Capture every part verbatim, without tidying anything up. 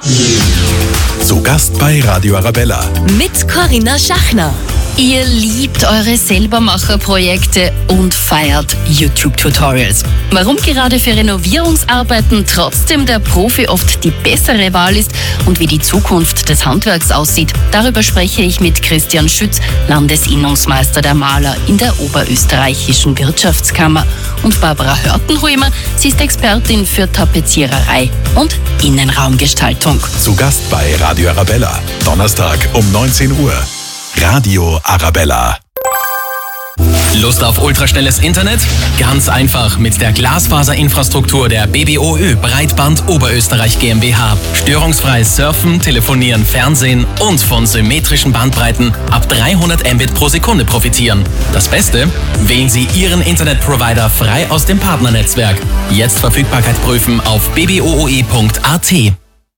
Zu Gast bei Radio Arabella. Mit Corinna Schachner. Ihr liebt eure Selbermacher-Projekte und feiert YouTube-Tutorials. Warum gerade für Renovierungsarbeiten trotzdem der Profi oft die bessere Wahl ist und wie die Zukunft des Handwerks aussieht, darüber spreche ich mit Christian Schütz, Landesinnungsmeister der Maler in der Oberösterreichischen Wirtschaftskammer, und Barbara Hörtenhuimer, sie ist Expertin für Tapeziererei und Innenraumgestaltung. Zu Gast bei Radio Arabella. Donnerstag um neunzehn Uhr. Radio Arabella. Lust auf ultraschnelles Internet? Ganz einfach mit der Glasfaserinfrastruktur der B B O Ö Breitband Oberösterreich GmbH. Störungsfrei surfen, telefonieren, fernsehen und von symmetrischen Bandbreiten ab dreihundert Mbit pro Sekunde profitieren. Das Beste? Wählen Sie Ihren Internetprovider frei aus dem Partnernetzwerk. Jetzt Verfügbarkeit prüfen auf b b o o e punkt a t.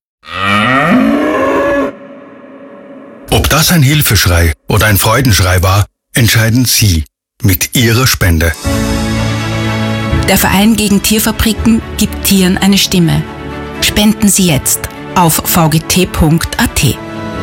Ob das ein Hilfeschrei oder ein Freudenschrei war, entscheiden Sie mit Ihrer Spende. Der Verein gegen Tierfabriken gibt Tieren eine Stimme. Spenden Sie jetzt auf v g t punkt a t.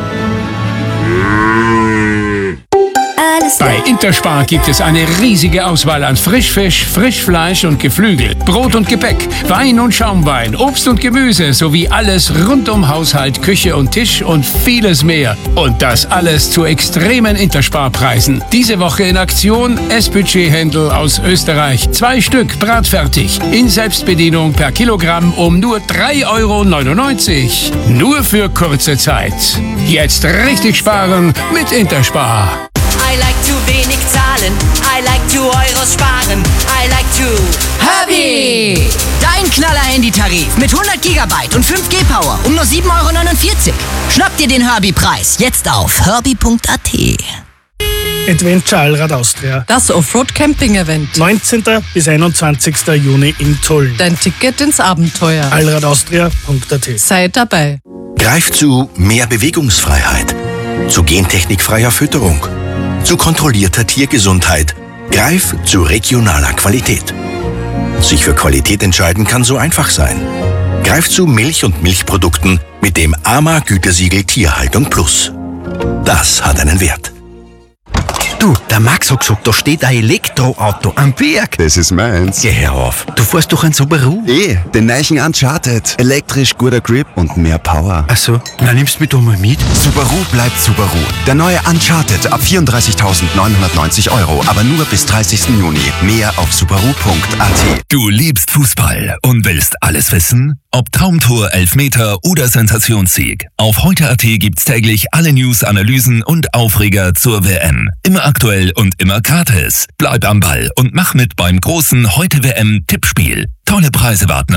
Bei Interspar gibt es eine riesige Auswahl an Frischfisch, Frischfleisch und Geflügel, Brot und Gebäck, Wein und Schaumwein, Obst und Gemüse sowie alles rund um Haushalt, Küche und Tisch und vieles mehr. Und das alles zu extremen Interspar-Preisen. Diese Woche in Aktion S-Budget-Händel aus Österreich. Zwei Stück bratfertig in Selbstbedienung per Kilogramm um nur drei Euro neunundneunzig. Nur für kurze Zeit. Jetzt richtig sparen mit Interspar. I like to wenig zahlen, I like to Euros sparen, I like to Herbie! Dein Knaller-Handy-Tarif mit hundert Gigabyte und fünf G Power um nur sieben Euro neunundvierzig. Schnapp dir den Herbie-Preis jetzt auf herbie punkt a t. Adventure Allrad Austria. Das Offroad-Camping-Event. neunzehnten bis einundzwanzigsten Juni in Tulln. Dein Ticket ins Abenteuer. allrad austria punkt a t. Sei dabei. Greif zu mehr Bewegungsfreiheit, zu gentechnikfreier Fütterung, zu kontrollierter Tiergesundheit. Greif zu regionaler Qualität. Sich für Qualität entscheiden kann so einfach sein. Greif zu Milch und Milchprodukten mit dem A M A-Gütesiegel Tierhaltung Plus. Das hat einen Wert. Du, der Max hat gesagt, da steht ein Elektroauto am Berg. Das ist meins. Geh her auf. Du fährst doch ein Subaru. Eh, den neuen Uncharted. Elektrisch, guter Grip und mehr Power. Ach so, na nimmst du mich doch mal mit. Subaru bleibt Subaru. Der neue Uncharted ab vierunddreißigtausendneunhundertneunzig Euro, aber nur bis dreißigsten Juni. Mehr auf subaru punkt a t. Du liebst Fußball und willst alles wissen? Ob Traumtor, Elfmeter oder Sensationssieg. Auf heute punkt a t gibt's täglich alle News, Analysen und Aufreger zur W M. Immer aktuell und immer gratis. Bleib am Ball und mach mit beim großen Heute W M-Tippspiel. Tolle Preise warten